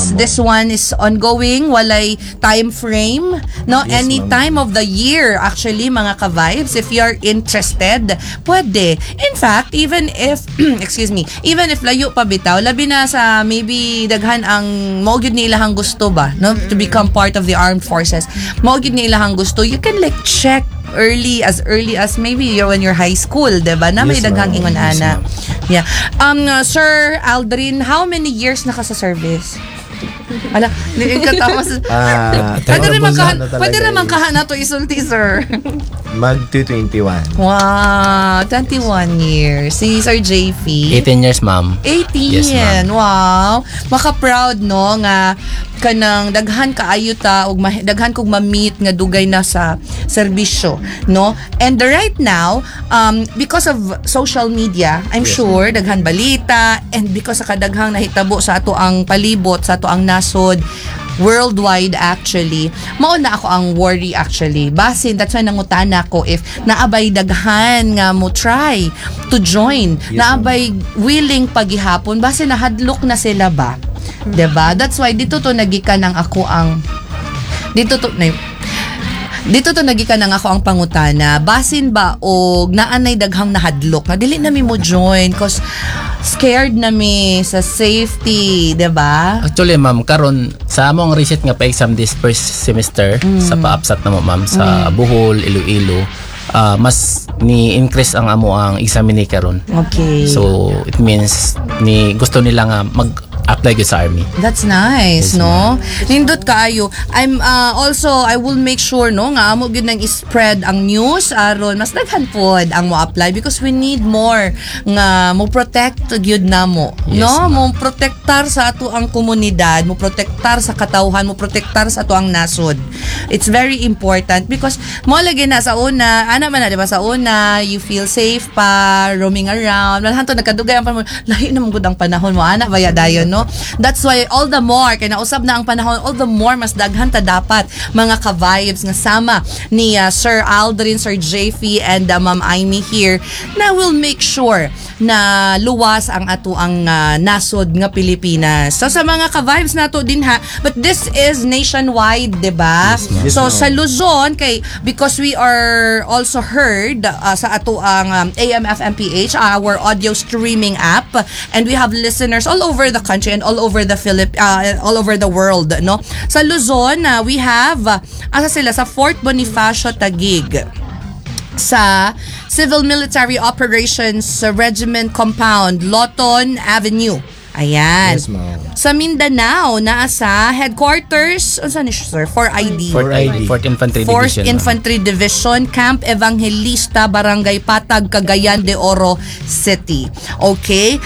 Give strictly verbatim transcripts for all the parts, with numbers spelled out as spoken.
Yes, Amo. this one is ongoing, walay time frame, no? Yes, Any ma'am. time of the year, actually, mga ka-vibes, if you're interested, pwede. In fact, even if, excuse me, even if layo pa bitaw, labi na sa maybe daghan ang maugid ni ilahang gusto ba, no? To become part of the armed forces. Maugid ni ilahang gusto, you can like check early, as early as maybe you're when you're high school, diba? Na may Yes, daghang ma'am. ingon Yes, ana. ma'am. Yeah. Um, uh, Sir Aldrin, how many years na ka sa service? Ala, hindi ka tapos. Ah, Pwede rin memorable magkahan, na talaga pwede rin is magkahan na to isulti, sir. Mag twenty-one. Wow, twenty-one years. Si Sir J P. eighteen years, ma'am. eighteen. Yes, ma'am. Wow. Maka-proud, no, nga kanang daghan kaayo ta ug ma- daghan kog ma-meet nga dugay na sa serbisyo, no? And right now, um because of social media, I'm Yes, sure daghan balita, and because sa kadaghang nahitabo sa ato ang palibot, sa ato ang nasod worldwide, actually mao na ako ang worry, actually basin that's why nangutana ko if naabay daghan nga mo try to join, Yes, naabay willing paghihapon basin nahadlok na sila ba, diba? That's why dito to nagikan ang ako ang dito to na dito to nagikan ang ako ang pangutana, basin ba og naanay daghang nahadlok nga dili na mi mo join cause scared na mi sa safety, diba? Actually, ma'am, karon sa among reset nga pa-exam this first semester, sa pa-upsat na mo, ma'am, sa Bohol, Iloilo, ah, mas ni-increase ang amo ang examine karon. Okay. So, it means ni gusto nila nga mag-apply gyud sa army. That's nice, Yes, no? Nindot kaayo. I'm uh, also I will make sure, no, nga amo gyud nang spread ang news aron mas daghan pod ang mo apply because we need more nga mo protect gyud namo, Yes, no? Mo ma'am. protektar sa ato ang komunidad, mo protektar sa katawhan, mo protektar sa ato ang nasod. It's very important because mo lagi na sa una, ana man na, di ba, sa una you feel safe pa roaming around. Malhan to nagkadugay ang panahon. Lahi na mong ang panahon mo, ana baya dayon, no? That's why all the more kay nausab na ang panahon, all the more mas daghan ta dapat mga ka-vibes nga sama ni uh, Sir Aldrin, Sir J P, and uh, Ma'am Amy here na will make sure na luwas ang ato ang uh, nasod nga Pilipinas. So sa mga ka-vibes nato din ha, but this is nationwide, 'di ba? Yes, ma'am. So Yes, ma'am. sa Luzon kay because we are also heard uh, sa ato ang um, A M F M P H, our audio streaming app, and we have listeners all over the country and all over the Philip uh, all over the world, no? Sa Luzon, uh, we have uh, asa sila sa Fort Bonifacio Taguig, sa Civil Military Operations Regiment Compound, Loton Avenue. Ayan. Yes, ma'am. Sa Mindanao, naa sa headquarters, unsa ni siya, sir? For I D. Fourth I D. Fourth Infantry Fourth Division. ma'am. Infantry Division, Camp Evangelista, Barangay Patag, Cagayan de Oro City. Okay?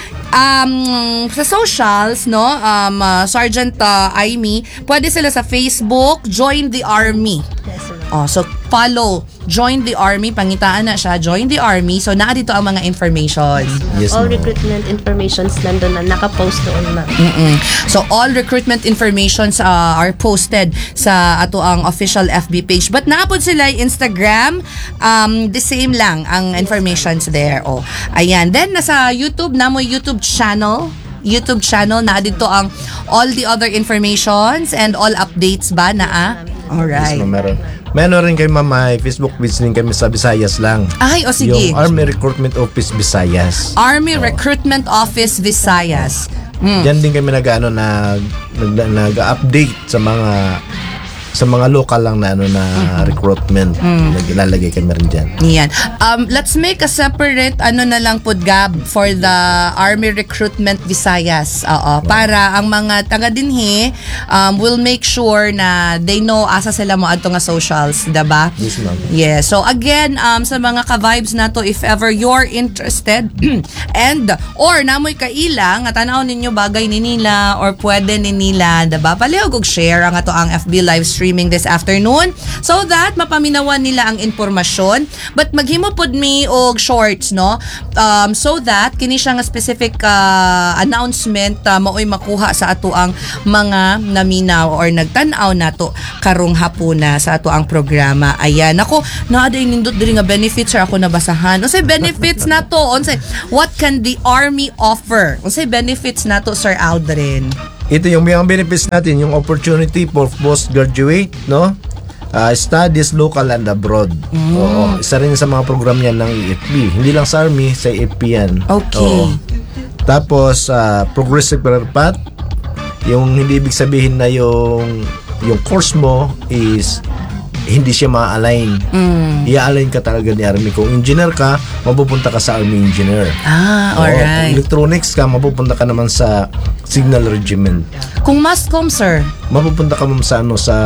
Um, sa socials, no, um, uh, Sergeant uh, Amy, pwede sila sa Facebook, Join the Army. Yes, sir. Oh, so follow, Join the Army, pangitaan na siya, Join the Army. So naa dito ang mga information. Yes, All ma'am. recruitment informations nandun na, nakapost doon na. Mm-mm. So all recruitment informations uh, are posted sa ato ang official F B page. But naapod sila yung Instagram, um, the same lang ang informations there. Oh, ayan. Then nasa YouTube, namo YouTube channel. YouTube channel na dito ang all the other informations and all updates ba na ah? Yes, Alright. ma'am, meron. Meron rin kayo, ma'am, may Facebook page din kami sa Visayas lang. Ay, o sige. Yung Army Recruitment Office Visayas. Army Recruitment Office Visayas. Mm. Diyan din kami nag-ano nag nag- nag-update sa mga sa mga local lang na ano na recruitment. Naglalagay kami rin diyan. Yan. Um, let's make a separate ano na lang pod Gab for the Army Recruitment Visayas. Oo. Para ang mga taga dinhi um, will make sure na they know asa sila mo adto nga socials, diba? Yes, ma'am. Yeah. So again, um, sa mga ka-vibes nato, if ever you're interested and or namoy kaila nga tanaw ninyo bagay ni nila or pwede ni nila, diba? Palihog og share ang ato ang F B live streaming this afternoon so that mapaminawan nila ang impormasyon. But maghimo pod mi og shorts, no? Um, so that kini siya nga specific uh, announcement uh, maoy makuha sa ato ang mga naminaw or nagtan-aw nato karong hapuna sa ato ang programa. Ayan, ako naa day nindot diri nga benefits sir ako nabasahan. Unsay benefits nato? Unsay what can the army offer? Unsay benefits nato, Sir Aldrin? ito yung mga benefits natin, yung opportunity for postgraduate, no? Uh, studies local and abroad. Mm. Oo, isa rin sa mga program yan ng E F B. Hindi lang sa Army, sa E F B yan. Okay. Oo. Tapos, uh, progressive career path. Yung hindi ibig sabihin na yung yung course mo is hindi siya ma-align. Mm. I-align ka talaga ni Army. Kung engineer ka, mapupunta ka sa Army engineer. Ah, Oo, alright. kung electronics ka, mapupunta ka naman sa signal regiment. Kung Mascom, sir? Mapupunta ka ma'am sa ano sa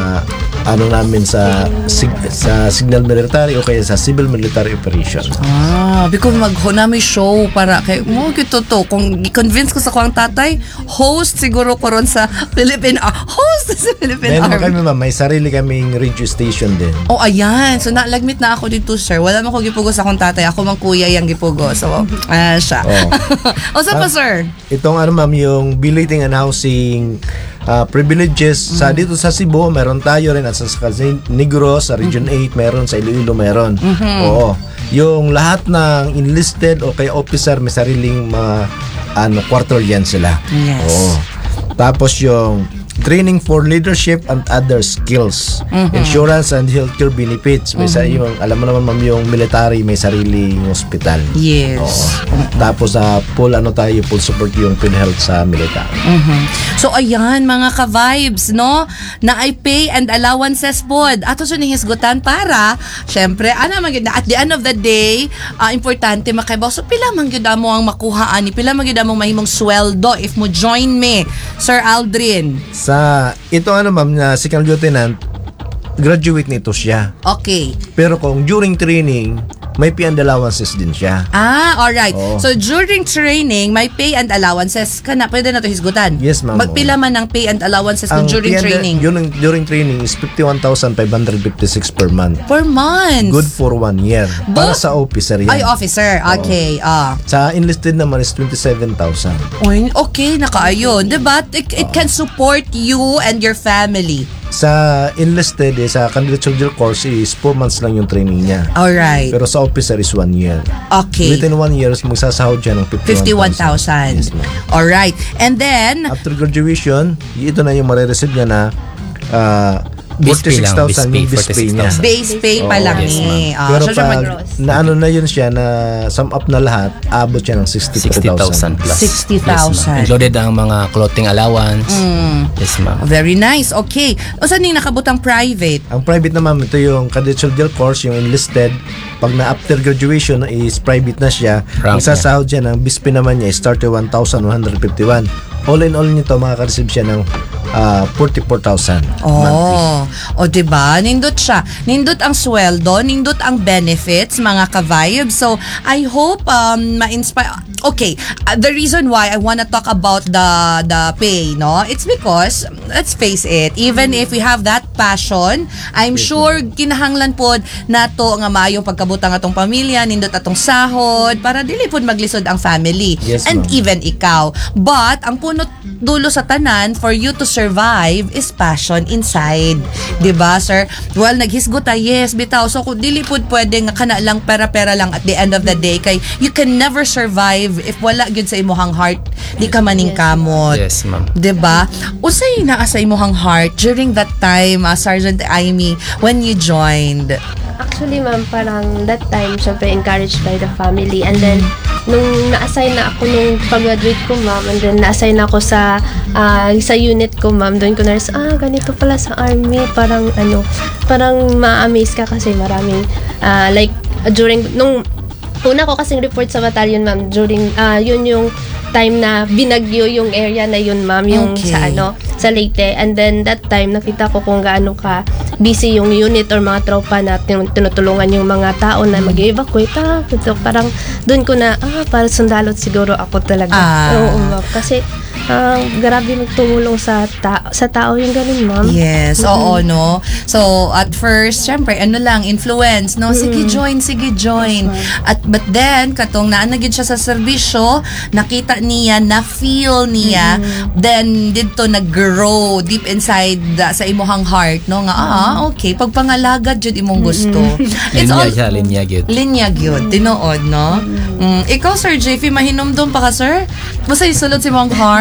ano namin sa sig, sa signal military o kaya sa civil military operation. Ah, because maghuna may show para kay mo gito to. Kung i-convince ko sa kuang tatay, host siguro ko ron sa Philippine Ar- host sa Philippine Meron Army. kami ma'am, may sarili kaming radio station din. Oh, ayan. So, nalagmit na ako dito, sir. Wala man ko gipugos sa akong tatay. Ako mang kuya yung gipugos. So, ah, siya. Oh. o, sa pa, sir? Itong ano ma'am, yung belating and housing uh, privileges Mm. sa dito sa Cebu, meron tayo rin at sa, sa Negros, sa Region Mm-hmm. eight, meron sa Iloilo, meron. Oo. Yung lahat ng enlisted o kay officer may sariling mga ano, quarter yan sila. Yes. Oo. Tapos yung training for leadership and other skills, insurance and healthcare benefits. May sa yung alam mo naman ma'am yung military may sariling hospital. Yes. Oo. Tapos sa uh, full ano tayo, full support yung PhilHealth sa military. Mhm. So, ayan, mga ka-vibes, no? Na ay pay and allowances pod. Ato siya hisgutan para, syempre, ano man gyud, at the end of the day, ah, importante makaibaw. So, pila man gyud mo ang makuha ani, pila man gyud mo mahimong sweldo if mo join me, Sir Aldrin. Sa ito ano ma'am na second lieutenant, graduate nito siya. Okay. Pero kung during training, may pay and allowances din siya. Ah, alright. Oo. So, during training, may pay and allowances ka na. Pwede na ito hisgutan. Yes, ma'am. Magpila man ng pay and allowances kung during pay and- training? During, during training is fifty-one thousand five hundred fifty-six per month. Per month. Good for one year. Para Bo- sa officer yan. Ay, officer. Okay. Ah. Sa enlisted naman is twenty-seven thousand. Uy, okay, nakaayon. Diba? It, it can support you and your family. Sa enlisted, eh, sa candidate soldier course is four months lang yung training niya. Alright. Pero sa officer is one year. Okay. Within one year, magsasahod siya ng fifty-one fifty-one thousand. thousand. Yes, ma'am. Alright. And then, After graduation, ito na yung marireceive niya na uh, Base pay forty-six lang, thousand base pay, yung base pay niya. forty-six thousand. base pay pa Oo, lang yes, eh. Ah, Pero so siya pag mag- na ano na yun siya na sum up na lahat, abot siya ng sixty sixty thousand thousand. plus. sixty Yes, ma'am. thousand. Included ang mga clothing allowance. Yes, ma'am. Very nice. Okay. O saan yung nakabutang private? Ang private naman, ito yung cadet soldier course, yung enlisted. Pag na after graduation is private na siya, Rank ang sasahod siya ng base pay naman niya is thirty-one thousand one hundred fifty-one. All in all nito, makaka-receive siya ng uh, forty-four thousand monthly. Oh, o diba? Nindot siya. Nindot ang sweldo, nindot ang benefits, mga ka-vibes. So, I hope um, ma-inspire. Okay, uh, the reason why I wanna talk about the the pay, no? It's because, let's face it, even if we have that passion, I'm sure kinahanglan pod nato nga maayong pagkabutang atong pamilya, nindot atong sahod, para dili pod maglisod ang family. Yes, And ma'am. even ikaw. But, ang punot dulo sa tanan, for you to survive is passion inside. 'Di ba, sir? Well, naghisgota, yes, bitaw. So, kung dili pod pwede nga kana lang pera-pera lang at the end of the day, kay you can never survive if wala gyud sa imuhang heart, di ka maning kamot. Yes, ma'am. 'Di ba? Usay naa sa imuhang heart during that time, uh, Sergeant Amy, when you joined. Actually, ma'am, parang that time, syempre encouraged by the family. And then, nung na-assign na ako nung pag-graduate ko, ma'am, and then na-assign ako sa ah, sa unit ko, ma'am, doon ko na rin, ah, ganito pala sa army. Parang, ano, parang ma-amaze ka kasi maraming, ah, like, during, nung una ko kasing report sa battalion, ma'am, during, ah, yun yung time na binagyo yung area na yun, ma'am, yung Okay. sa ano, sa Leyte. And then that time, nakita ko kung gaano ka busy yung unit or mga tropa na tin- tinutulungan yung mga tao na mag-evacuate. Ah, so parang doon ko na, ah, para sundalot siguro ako talaga. Ah. Oo, ma'am. Kasi, ah, grabe magtumulong sa, ta- sa tao yung ganun, ma'am. Yes, oo, no? So, at first, syempre, ano lang, influence, no? Sige, join, sige, join. At, but then, katong naanagid siya sa serbisyo, nakita niya, na-feel niya, then, dito nag-grow deep inside the, sa imuhang heart, no? Nga, ah, okay, pagpangalagad jud imong gusto. It's Linya all, siya, linya gyud. linyag yun, tinuod, no? Mm. Ikaw, Sir J P, mahinumdum pa ka, sir? Basta isulod si mong heart?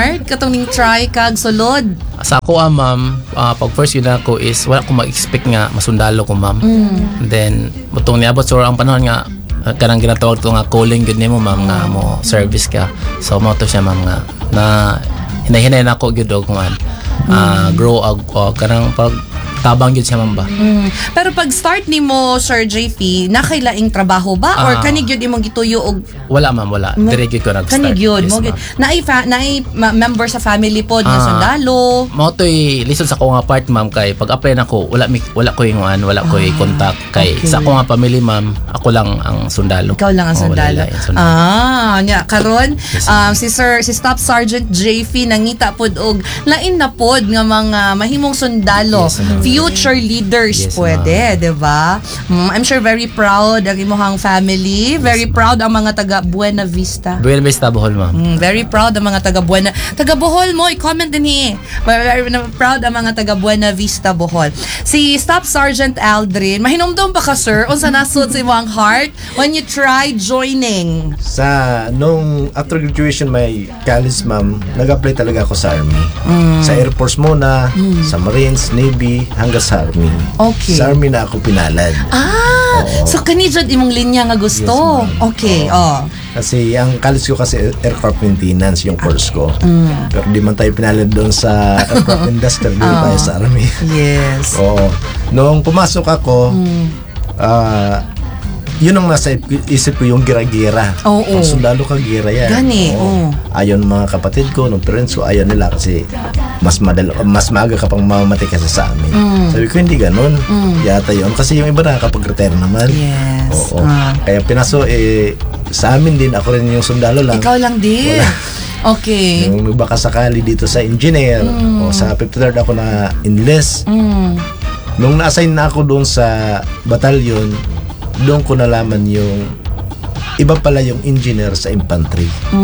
heart katong ning try kag sulod? Sa ako, ah, ma'am, ah, pag first yun ako is wala ko mag-expect nga masundalo ko, ma'am. Mm. Then, butong niabot so ang panahon nga ah, kanang ginatawag to nga calling good nimo, ma'am, nga mo service ka. So mo to siya, ma'am, nga na hinahinay na ako gyud og kuan. Ah, grow og og kanang pag tabang gyud siya, ma'am ba. Mm. Pero pag start nimo Sir J P, nakailaing trabaho ba or Ah. kanig yun imong gituyo og Wala, ma'am, wala. Mo- Dire gyud ko nag-start. kanig yun Yes, mo gyud. ma'am. Naay fa- naay ma- member sa family pod nga Ah. sundalo. Mao to'y lisod sa ko nga part, ma'am, kay pag apply nako wala mi wala ko yung an wala ko yung contact kay okay. sa ko nga family, ma'am, ako lang ang sundalo. Ikaw lang ang Oh, wala sundalo. lain, sundalo. Ah, nya karon um, si Sir si Staff Sergeant J P nangita pod og lain na pod nga mga mahimong sundalo, Yes, ma'am. future leaders Yes, pwede, 'di ba? Mm, I'm sure very proud ang imong family, very proud ang mga taga Buena Vista. Buena Vista, Bohol, ma'am. Mm, very proud ang mga taga Buena. Taga Bohol mo, i-comment din eh. Very, very proud ang mga taga Buena Vista, Bohol. Si Staff Sergeant Aldrin, mahinomdom ba ka, sir? Unsa nasud sa imong heart when you try joining? Sa nung after graduation may college, ma'am, nag-apply talaga ako sa Army. Mm. Sa Air Force muna, sa Marines, Navy, hanggang sa Army. Okay. Sa Army na ako pinalad. Ah, Oo. so kanidjad imong linya nga gusto. Yes, ma'am. Okay, Oo. oh. Kasi ang college ko kasi aircraft maintenance yung course ko. Mm. Pero di man tayo pinalad doon sa aircraft industry, di tayo sa Army. Yes. Oo. Noong pumasok ako, ah, yun ang nasa isip ko yung gira-gira. Oo. Pag sundalo ka, gira yan. Gani, oo. Ayaw ng mga kapatid ko, ng parents ko, ayaw nila kasi mas madal mas maaga ka pang mamamatay kasi sa amin. Mm. Sabi ko, hindi ganun. Yata yun. Kasi yung iba nakakapag-retire naman. Yes. Oo. Ah. Kaya pinaso, eh, sa amin din, ako rin yung sundalo lang. Ikaw lang din. Wala. Okay. Yung baka sakali dito sa engineer, o sa fifty-third ako na enlist. Mm. Nung na-assign na ako doon sa batalyon, doon ko nalaman yung iba pala yung engineer sa infantry.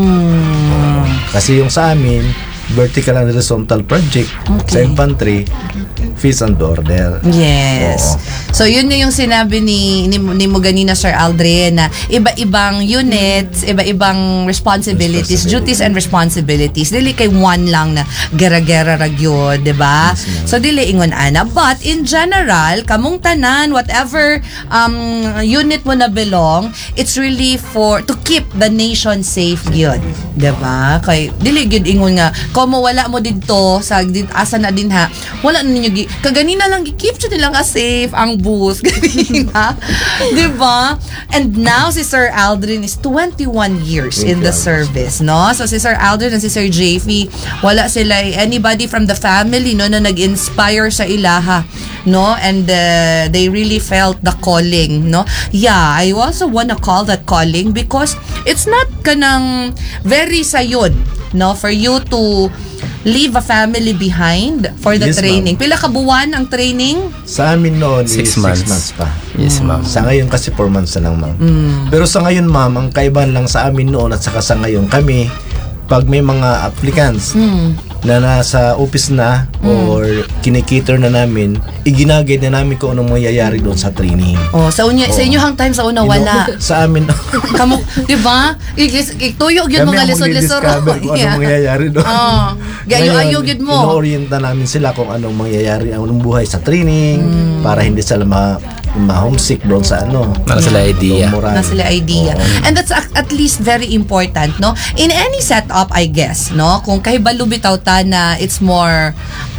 Mm. Kasi yung sa amin, vertical and horizontal project sa Okay. infantry, peace and order. Yes. So yun na yung sinabi ni ni, ni mo ganina, Sir Aldrin, na iba-ibang units, iba-ibang responsibilities, Responsibility. duties and responsibilities. Dili kay one lang na gera-gera ragyo, 'di ba? So dili ingon ana, but in general, kamong tanan whatever um unit mo na belong, it's really for to keep the nation safe gyud, 'di ba? Kay dili gyud ingon nga komo wala mo didto sa did, asa na din ha. Wala na ninyo gi kaganina lang gi-keep siya nila nga safe ang booth ganina. 'Di ba? And now si Sir Aldrin is twenty-one years in the service, no? So si Sir Aldrin and si Sir J P, wala sila anybody from the family no na nag-inspire sa ilaha, no? And uh, they really felt the calling, no? Yeah, I also wanna call that calling because it's not kanang very sayod, no, for you to leave a family behind for the Yes, training. ma'am. Pila ka buwan ang training? Sa amin noon, Six is months. six months pa. Yes, ma'am. Sa ngayon kasi four months na lang, ma'am. Mm. Pero sa ngayon, ma'am, ang kaibahan lang sa amin noon at saka sa ngayon, kami, pag may mga applicants Mm. na nasa office na or kinikater na namin, iginagay na namin kung anong mangyayari doon sa training. Oh, sa unya, sa Oo. inyo hang time sa una You know, wala. sa amin, Kamo, 'di ba? Tuyok yun kami mga ang lisod-lisod. magdi-discover kung anong mangyayari doon. Oh, gayo-ayo Ngayon, gyud mo. ino-orienta namin sila kung anong mangyayari, anong buhay sa training, Hmm. para hindi sila ma, ma-homesick doon sa ano. Para sila idea. Moral. Na sila idea. Oo. And that's at, at least very important, no? In any setup, I guess, no? Kung kahibalo bitaw ta na it's more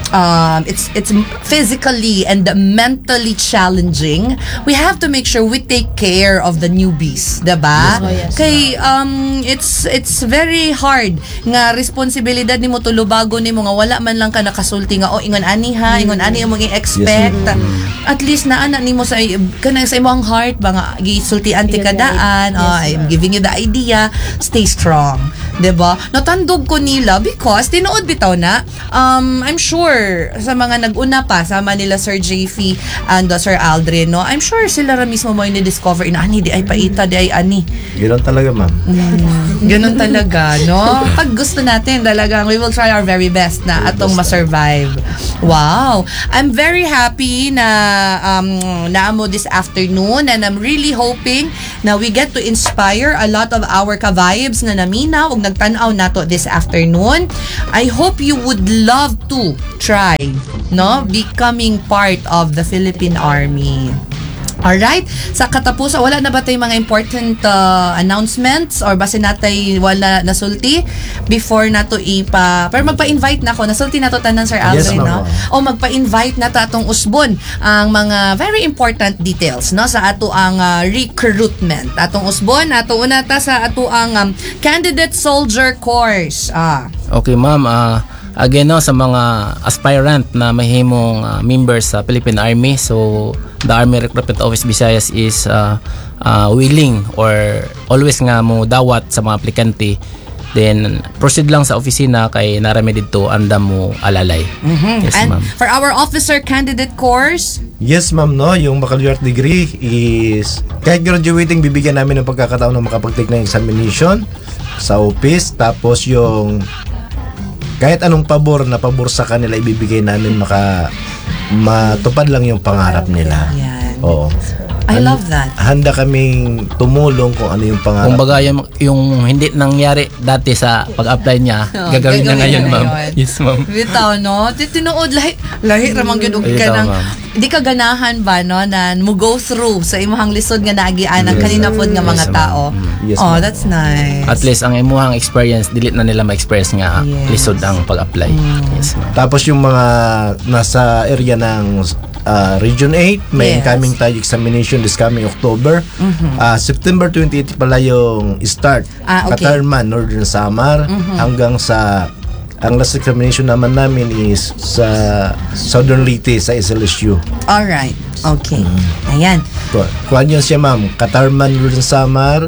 um it's it's physically and mentally challenging, we have to make sure we take care of the newbies, 'di ba? Oh, yes, Kay um it's it's very hard nga responsibilidad nimo tulubago nimo nga wala man lang ka nakasulti nga oh ingon ani ha, ingon ani ang mga expect. At least na ana nimo sa kana sa imong heart ba nga gisultian ti Give the kadaan. idea. Oh, Yes, I'm ma'am. giving you the idea. Stay strong. 'Di ba? Natandog ko nila because tinuod bitaw na um I'm sure sa mga nag-una pa sama nila Sir J P and uh, Sir Aldrin, no, I'm sure sila ra mismo mo ni-discover ina ani di ay paita di ay ani. Ganoon talaga, ma'am. Ganun talaga, no? Pag gusto natin talagang we will try our very best na atong ma-survive. Wow! I'm very happy na um, na namo this afternoon, and I'm really hoping na we get to inspire a lot of our ka-vibes na namina ug nagtan-aw nato this afternoon. I hope you would love to try, no, becoming part of the Philippine Army. Alright, sa katapusan, wala na ba tayong mga important uh, announcements or base natay wala nasulti before nato ipa, pero magpa-invite na ko, nasulti nato tanan Sir Aldrin, Yes, no? O magpa-invite na ta atong usbon ang mga very important details, no, sa ato ang uh, recruitment. Atong usbon, ato una ta sa ato ang um, candidate soldier course. Ah. Okay, ma'am. Uh, again, no, sa mga aspirant na mahimong uh, members sa Philippine Army, so the Army Recruitment Office Visayas is uh, uh, willing or always nga mo dawat sa mga aplikante. Then proceed lang sa opisina kay narami dito anda mo alalay. Mm-hmm. Yes, And ma'am. for our officer candidate course, Yes, ma'am, no, yung baccalaureate degree is kahit graduating, bibigyan namin ng pagkakataon na makapag-take ng examination sa office, tapos yung kahit anong pabor na pabor sa kanila ibibigay namin, maka matupad lang yung pangarap nila. Yan. Oo. I Han- love that. Handa kaming tumulong kung ano yung pangarap. Kumbaga yung, yung hindi nangyari dati sa pag-apply niya, Oh, gagawin gagawin na ngayon, na ma'am. ngayon. Yes, ma'am. Bitaw, no? Ti- Tinuod, lahi, lahi ramang yun ka Bitaw, ng, ma'am. di ka ganahan ba, no, na mo go through sa imong lisod nga naagian ng Yes, kanina pod nga mga Yes, ma'am. tao. Yes, Oh, ma'am. that's nice. At least ang imuhang experience, dilit na nila ma-experience nga Yes. lisod ang pag-apply. Yes, ma'am. Tapos yung mga nasa area ng uh, Region eight, may Yes. incoming tayo examination this coming October. Uh, September twenty-eight pala yung start. Ah, okay. Katarman, Northern Samar, hanggang sa ang last examination naman namin is sa Southern Leyte sa S L S U. All right. Okay. Ayan. Ku- Kuhan yun siya, ma'am. Katarman, Northern Samar,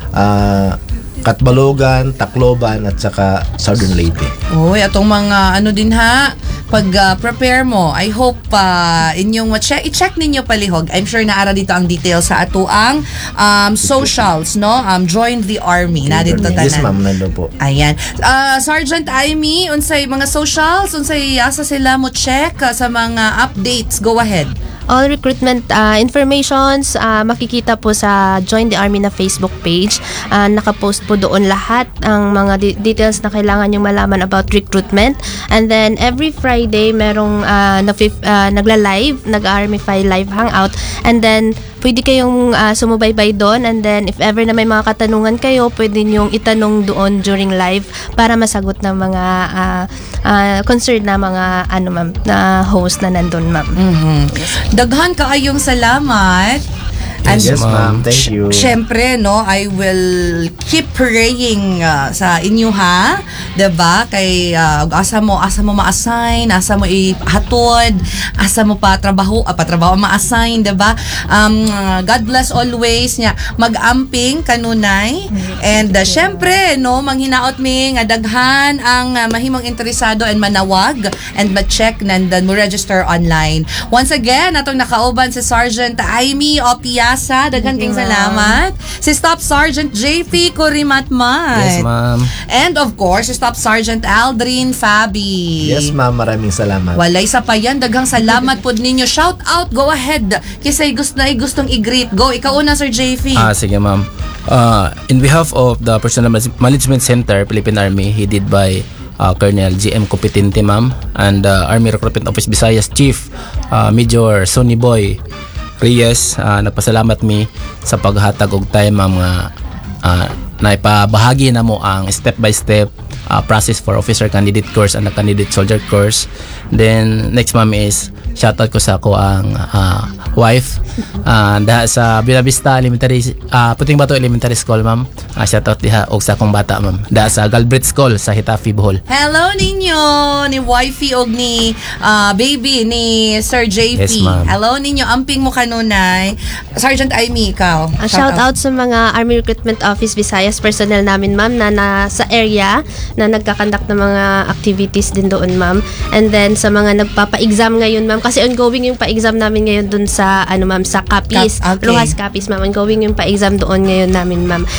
uh, Katbalogan, Tacloban, at saka Southern Leyte. Uy, atong mga ano din ha, pag uh, prepare mo, I hope uh, inyong check, i-check ninyo palihog. I'm sure naara dito ang details sa ato ang um, socials, no? Um, join the army. Na dito tanan. Yes, ma'am. Nandun po. Ayan. Uh, Sergeant Amy, unsay mga socials, unsay asa sila mo check uh, sa mga updates. Go ahead. All recruitment uh, informations uh, makikita po sa Join the Army na Facebook page. Uh, nakapost po doon lahat ang mga de- details na kailangan yung malaman about recruitment. And then every Friday merong uh, na uh, nagla-live, nag-Armify live hangout. And then pwede kayong uh, sumubaybay doon, and then if ever na may mga katanungan kayo, pwede niyong itanong doon during live para masagot ng mga uh, uh, concerned na mga ano ma'am na host na nandun ma'am. Mhm. Daghan kaayong salamat. And Yes, ma'am. Thank you. Syempre, no, I will keep praying uh, sa inyo, ha? Diba? Kay uh, asa mo, asa mo ma-assign, asa mo ihatod, asa mo pa trabaho, ah, pa trabaho ma-assign, diba? Um, uh, God bless always niya. Mag-amping kanunay. And uh, syempre, no, manghinaot mi nga daghan ang uh, mahimong interesado and manawag and ma-check nandan mo register online. Once again, atong nakauban si Sergeant Amy Opiasa. Daghan king salamat. Si Staff Sergeant J P Kurimatmat. Yes, ma'am. And of course, si Staff Sergeant Aldrin Fabi. Yes, ma'am. Maraming salamat. Walay sa payan, daghang salamat pod ninyo. Shout out, go ahead. Kisay gusto na gustong i-greet. Go, ikaw una, Sir J P. Ah, sige, ma'am. Uh, in behalf of the Personnel Management Center, Philippine Army, headed by uh, Colonel G M Competente, ma'am, and uh, Army Recruitment Office Visayas Chief uh, Major Sonny Boy Reyes, uh, nagpasalamat mi sa paghatag og time, ma'am, nga uh, naipabahagi na mo ang step by step uh, process for officer candidate course and the candidate soldier course. Then next, ma'am, is shoutout ko sa ako ang uh, wife uh, daha sa Bella Vista Elementary, uh, Puting Bato Elementary School, ma'am. Uh, shoutout diha og sa akong bata, ma'am, daha sa Galbraith School sa Hitafi, Bohol. Hello ninyo, ni wifey og ni ah, baby ni Sir J P. Yes, ma'am. Hello ninyo, amping mo kanunay. Sergeant Amy, ikaw. Uh, shout out sa mga Army Recruitment Office Visayas personnel namin, ma'am, na nasa area na nagkakandak ng mga activities din doon, ma'am. And then sa mga nagpapa-exam ngayon, ma'am, kasi ongoing yung pa-exam namin ngayon doon sa ano, ma'am, sa Capiz, Cap- okay. Rojas Capiz, ma'am. Ongoing yung pa-exam doon ngayon namin, ma'am. And then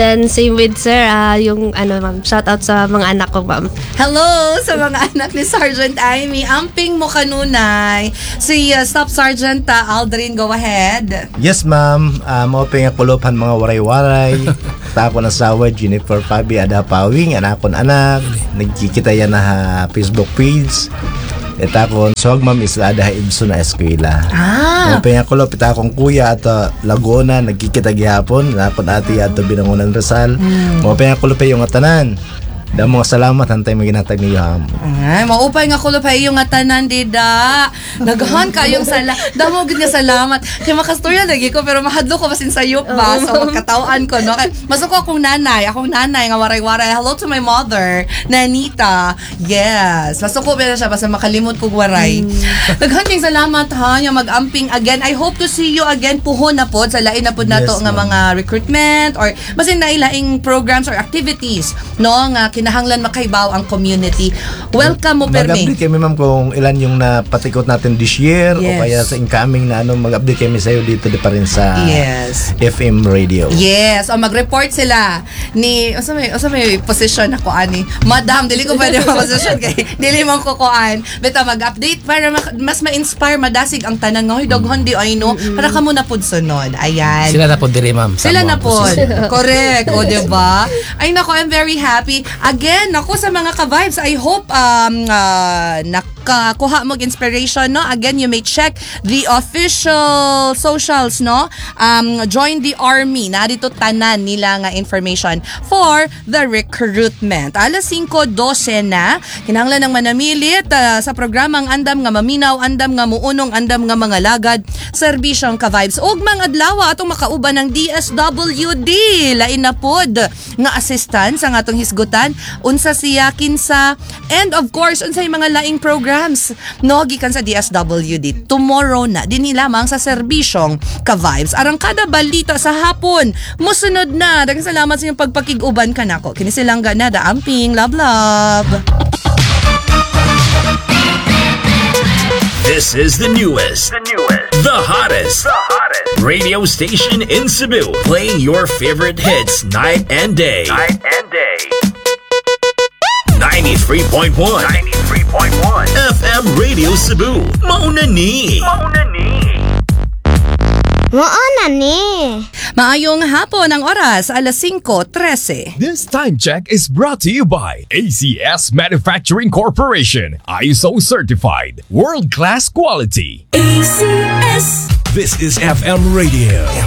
then same with sir, ah, yung ano ma'am, shout out sa mga anak ko ma'am. Hello sa mga anak ni Sergeant Amy. Amping mo kanunay. Si uh, Staff Sergeant uh, Aldrin, go ahead. Yes, ma'am. Uh, mauping akulupan mga waray-waray. Tako na sawa, Jennifer Fabi Adapawing, anakon anak. Nagkikita yan na ha, Facebook page. Itakon, so ma'am isla ada ibso na eskwela. Ah. Mauping akulop, itakon kuya at uh, Laguna, nagkikita gihapon. Nakon ati at Binangonan Rizal. Mm. Mauping akulop yung atanan. Damo nga salamat hantay maginhatag niyo ham. Ay, maupay nga kulo pa iyong atanan dida. Naghan kayong sala. Damo gid nga salamat. Kay makastorya lagi ko pero mahadlo ko basin sayop ba so magkatawan ko no. Kay masuko akong nanay, akong nanay nga waray-waray. Hello to my mother, Nanita. Yes. Masuko ba siya basta makalimot ko waray. Mm. Naghan kayong salamat ha nga mag-amping again. I hope to see you again puhon na pod sa lain na pod nato Yes, nga ma'am. mga recruitment or basin na ilaing programs or activities no nga kinahanglan makaibaw ang community. Welcome mo permi. Mag-update kami ma'am kung ilan yung napatikot natin this year Yes. o kaya sa incoming na ano, mag-update kami sa'yo dito di pa rin sa Yes. F M radio. Yes, o mag-report sila ni asa may asa may position ako ani. Madam, dili ko pwede ma position kay dili man ko kuan. Beta mag-update para ma- mas ma-inspire madasig ang tanan nga hoy daghan di ay no. Para kamo na pud sunod. Ayan. Sila na po diri ma'am. sa Sila mga na po. posisyon. Correct. O, diba? Ay, nako, I'm very happy. Again, nako sa mga ka-vibes, I hope um, uh, nakakuha mo inspiration, no? Again, you may check the official socials, no? Um, join the army. Narito tanan nila nga information for the recruitment. Alas singko dose na. Kinahanglan ng manamilit uh, sa programang Andam nga Maminaw, Andam nga Muunong, Andam nga Mga Lagad, serbisyong ka-vibes. Ug mga adlaw atong makauban ng D S W D. Lain na pod nga assistance ang atong hisgutan. Unsa siya kinsa and of course unsay mga laing programs no gikan sa D S W D. Tomorrow na dinhi lamang sa serbisyong ka-vibes. Arang kada balita sa hapon musunod na. Daghang salamat sa inyong pagpakig-uban kanako. Kini silang ganada amping love love. This is the newest, the newest, the hottest, the hottest radio station in Cebu, playing your favorite hits night and day. Night and day. ninety-three point one. ninety-three point one. F M Radio Cebu. Mauna ni. Mauna ni. Mauna ni. Maayong hapon ang oras alas singko trese. This time check is brought to you by A C S Manufacturing Corporation, I S O certified, world-class quality. A C S. This is F M Radio.